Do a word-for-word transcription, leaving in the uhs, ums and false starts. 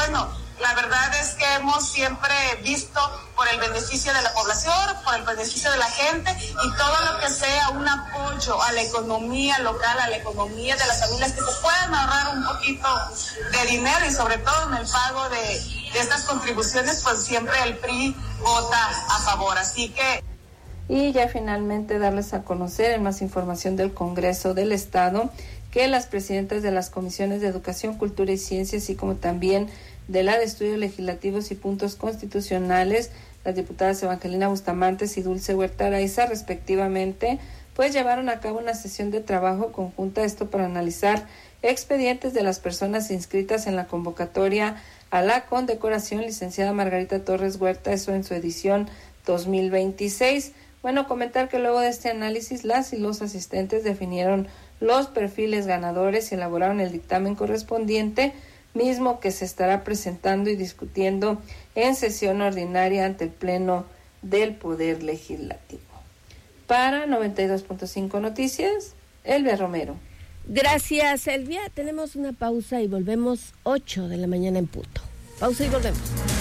bueno, la verdad es que hemos siempre visto por el beneficio de la población, por el beneficio de la gente y todo lo que sea un apoyo a la economía local, a la economía de las familias, que se puedan ahorrar un poquito de dinero y sobre todo en el pago de, de estas contribuciones, pues siempre el P R I vota a favor. Así que... Y ya finalmente darles a conocer en más información del Congreso del Estado que las presidentas de las comisiones de Educación, Cultura y Ciencia, así como también de la de Estudios Legislativos y Puntos Constitucionales, las diputadas Evangelina Bustamantes y Dulce Huerta Araiza, respectivamente, pues llevaron a cabo una sesión de trabajo conjunta, esto para analizar expedientes de las personas inscritas en la convocatoria a la condecoración licenciada Margarita Torres Huerta, eso en su edición dos mil veintiséis. Bueno, comentar que luego de este análisis, las y los asistentes definieron los perfiles ganadores y elaboraron el dictamen correspondiente, mismo que se estará presentando y discutiendo en sesión ordinaria ante el Pleno del Poder Legislativo. Para noventa y dos punto cinco Noticias, Elvia Romero. Gracias, Elvia. Tenemos una pausa y volvemos ocho de la mañana en punto. Pausa y volvemos.